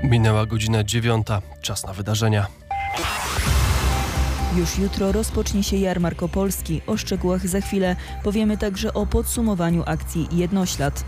Minęła godzina 9. Czas na wydarzenia. Już jutro rozpocznie się jarmark opolski. O szczegółach za chwilę. Powiemy także o podsumowaniu akcji Jednoślad.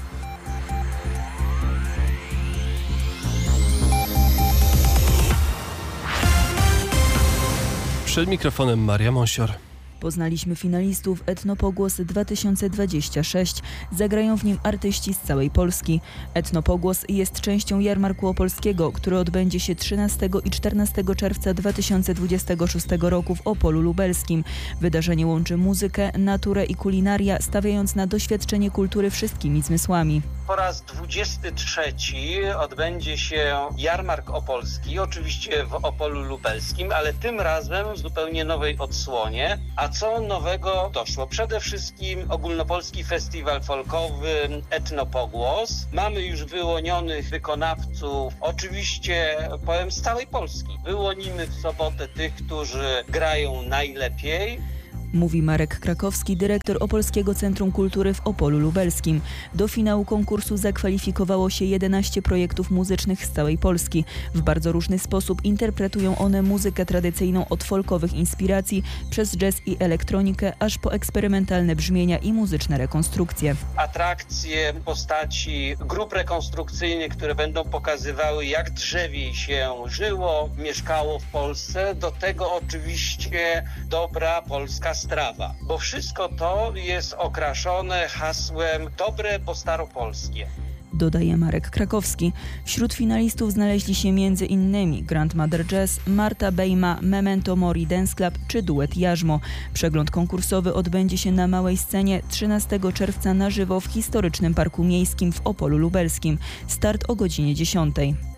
Przed mikrofonem Maria Monsior. Poznaliśmy finalistów Etnopogłos 2026. Zagrają w nim artyści z całej Polski. Etnopogłos jest częścią Jarmarku Opolskiego, który odbędzie się 13 i 14 czerwca 2026 roku w Opolu Lubelskim. Wydarzenie łączy muzykę, naturę i kulinaria, stawiając na doświadczenie kultury wszystkimi zmysłami. Po raz 23 odbędzie się Jarmark Opolski, oczywiście w Opolu Lubelskim, ale tym razem w zupełnie nowej odsłonie. A co nowego doszło? Przede wszystkim ogólnopolski festiwal folkowy Etnopogłos. Mamy już wyłonionych wykonawców, oczywiście powiem z całej Polski. Wyłonimy w sobotę tych, którzy grają najlepiej. Mówi Marek Krakowski, dyrektor Opolskiego Centrum Kultury w Opolu Lubelskim. Do finału konkursu zakwalifikowało się 11 projektów muzycznych z całej Polski. W bardzo różny sposób interpretują one muzykę tradycyjną od folkowych inspiracji przez jazz i elektronikę, aż po eksperymentalne brzmienia i muzyczne rekonstrukcje. Atrakcje w postaci grup rekonstrukcyjnych, które będą pokazywały, jak drzewiej się żyło, mieszkało w Polsce. Do tego oczywiście dobra polska strawa, bo wszystko to jest okraszone hasłem dobre po staropolskie. Dodaje Marek Krakowski. Wśród finalistów znaleźli się m.in. Grandmother Jazz, Marta Bejma, Memento Mori Dance Club czy duet Jarzmo. Przegląd konkursowy odbędzie się na małej scenie 13 czerwca na żywo w historycznym Parku Miejskim w Opolu Lubelskim. Start o godzinie 10.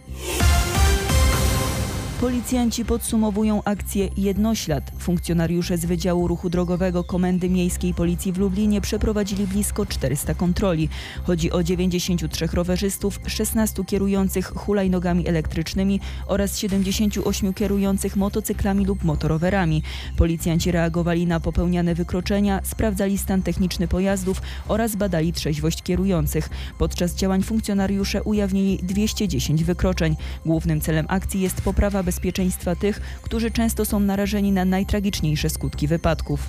Policjanci podsumowują akcję Jednoślad. Funkcjonariusze z Wydziału Ruchu Drogowego Komendy Miejskiej Policji w Lublinie przeprowadzili blisko 400 kontroli. Chodzi o 93 rowerzystów, 16 kierujących hulajnogami elektrycznymi oraz 78 kierujących motocyklami lub motorowerami. Policjanci reagowali na popełniane wykroczenia, sprawdzali stan techniczny pojazdów oraz badali trzeźwość kierujących. Podczas działań funkcjonariusze ujawnili 210 wykroczeń. Głównym celem akcji jest poprawa bezpieczeństwa tych, którzy często są narażeni na najtragiczniejsze skutki wypadków.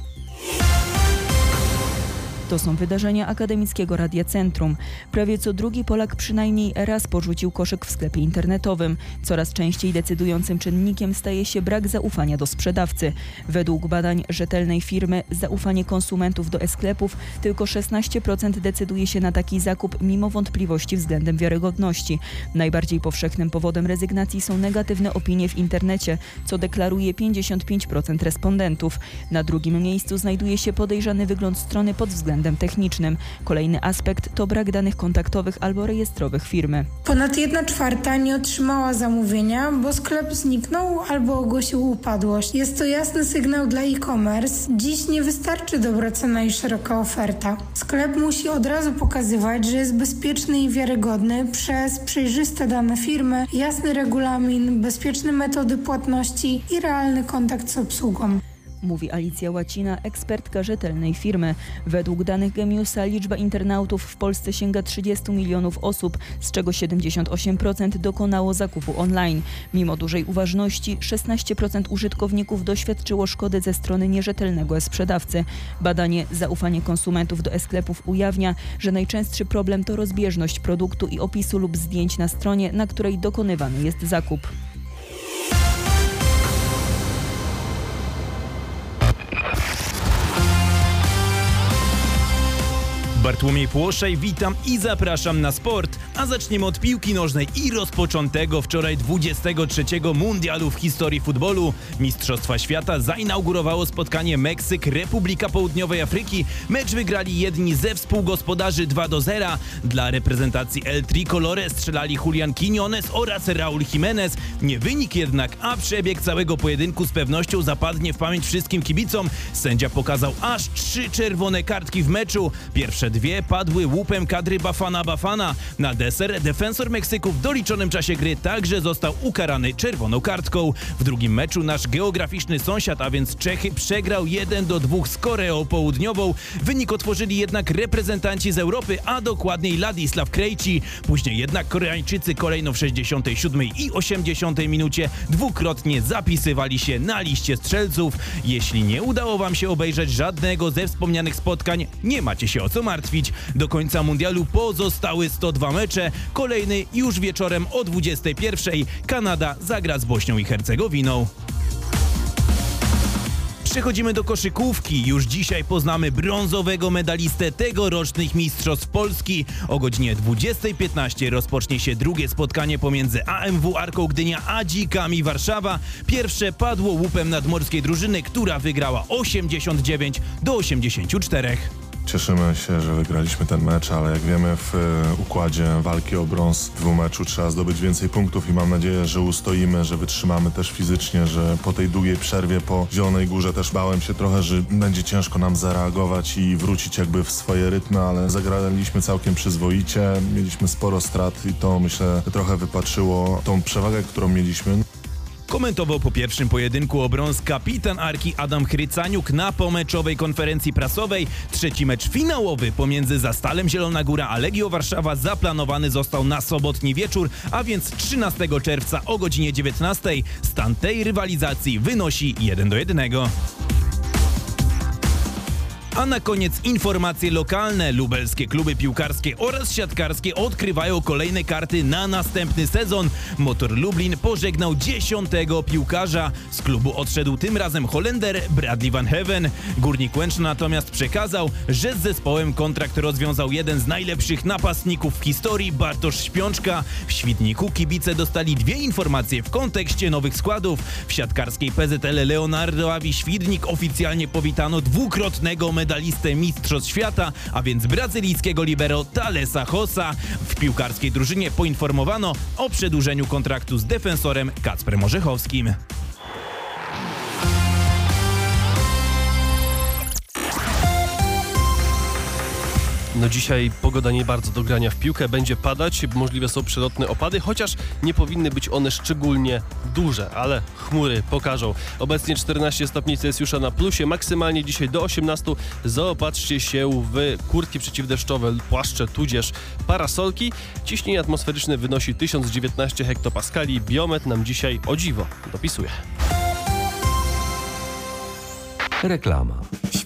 To są wydarzenia Akademickiego Radia Centrum. Prawie co drugi Polak przynajmniej raz porzucił koszyk w sklepie internetowym. Coraz częściej decydującym czynnikiem staje się brak zaufania do sprzedawcy. Według badań rzetelnej firmy zaufanie konsumentów do e-sklepów tylko 16% decyduje się na taki zakup mimo wątpliwości względem wiarygodności. Najbardziej powszechnym powodem rezygnacji są negatywne opinie w internecie, co deklaruje 55% respondentów. Na drugim miejscu znajduje się podejrzany wygląd strony pod względem technicznym. Kolejny aspekt to brak danych kontaktowych albo rejestrowych firmy. Ponad 1/4 nie otrzymała zamówienia, bo sklep zniknął albo ogłosił upadłość. Jest to jasny sygnał dla e-commerce. Dziś nie wystarczy dobra cena i szeroka oferta. Sklep musi od razu pokazywać, że jest bezpieczny i wiarygodny przez przejrzyste dane firmy, jasny regulamin, bezpieczne metody płatności i realny kontakt z obsługą. Mówi Alicja Łacina, ekspertka rzetelnej firmy. Według danych Gemiusa liczba internautów w Polsce sięga 30 milionów osób, z czego 78% dokonało zakupu online. Mimo dużej uważności 16% użytkowników doświadczyło szkody ze strony nierzetelnego sprzedawcy. Badanie Zaufanie konsumentów do e-sklepów ujawnia, że najczęstszy problem to rozbieżność produktu i opisu lub zdjęć na stronie, na której dokonywany jest zakup. Bartłomiej Płoszej, witam i zapraszam na sport. A zaczniemy od piłki nożnej i rozpoczętego wczoraj 23. mundialu w historii futbolu. Mistrzostwa Świata zainaugurowało spotkanie Meksyk-Republika Południowej Afryki. Mecz wygrali jedni ze współgospodarzy 2-0. Dla reprezentacji El Tricolore strzelali Julian Quiñones oraz Raúl Jiménez. Nie wynik jednak, a przebieg całego pojedynku z pewnością zapadnie w pamięć wszystkim kibicom. Sędzia pokazał aż 3 czerwone kartki w meczu. Pierwsze dwie padły łupem kadry Bafana. Na deser defensor Meksyku w doliczonym czasie gry także został ukarany czerwoną kartką. W drugim meczu nasz geograficzny sąsiad, a więc Czechy, przegrał 1-2 z Koreą Południową. Wynik otworzyli jednak reprezentanci z Europy, a dokładniej Ladisław Krejci. Później jednak Koreańczycy kolejno w 67 i 80 minucie dwukrotnie zapisywali się na liście strzelców. Jeśli nie udało wam się obejrzeć żadnego ze wspomnianych spotkań, nie macie się o co martwić. Do końca mundialu pozostały 102 mecze. Kolejny już wieczorem o 21:00. Kanada zagra z Bośnią i Hercegowiną. Przechodzimy do koszykówki. Już dzisiaj poznamy brązowego medalistę tegorocznych Mistrzostw Polski. O godzinie 20:15 rozpocznie się drugie spotkanie pomiędzy AMW Arką Gdynia a Dzikami Warszawa. Pierwsze padło łupem nadmorskiej drużyny, która wygrała 89-84. Cieszymy się, że wygraliśmy ten mecz, ale jak wiemy w układzie walki o brąz w dwumeczu trzeba zdobyć więcej punktów i mam nadzieję, że ustoimy, że wytrzymamy też fizycznie, że po tej długiej przerwie po Zielonej Górze też bałem się trochę, że będzie ciężko nam zareagować i wrócić jakby w swoje rytmy, ale zagraliśmy całkiem przyzwoicie, mieliśmy sporo strat i to myślę trochę wypatrzyło tą przewagę, którą mieliśmy. Komentował po pierwszym pojedynku o brąz kapitan Arki Adam Chrycaniuk na pomeczowej konferencji prasowej. Trzeci mecz finałowy pomiędzy Zastalem Zielona Góra a Legio Warszawa zaplanowany został na sobotni wieczór, a więc 13 czerwca o godzinie 19:00. Stan tej rywalizacji wynosi 1-1. A na koniec informacje lokalne. Lubelskie kluby piłkarskie oraz siatkarskie odkrywają kolejne karty na następny sezon. Motor Lublin pożegnał 10. piłkarza. Z klubu odszedł tym razem Holender Bradley Van Heaven. Górnik Łęczna natomiast przekazał, że z zespołem kontrakt rozwiązał jeden z najlepszych napastników w historii, Bartosz Śpiączka. W Świdniku kibice dostali dwie informacje w kontekście nowych składów. W siatkarskiej PZL Leonardo Awi Świdnik oficjalnie powitano dwukrotnego medalistę Mistrzostw Świata, a więc brazylijskiego libero Thalesa Hossa. W piłkarskiej drużynie poinformowano o przedłużeniu kontraktu z defensorem Kacprem Orzechowskim. No dzisiaj pogoda nie bardzo do grania w piłkę, będzie padać, możliwe są przelotne opady, chociaż nie powinny być one szczególnie duże, ale chmury pokażą. Obecnie 14 stopni Celsjusza na plusie, maksymalnie dzisiaj do 18. Zaopatrzcie się w kurtki przeciwdeszczowe, płaszcze, tudzież parasolki. Ciśnienie atmosferyczne wynosi 1019 hektopaskali. Biometr nam dzisiaj o dziwo dopisuje. Reklama.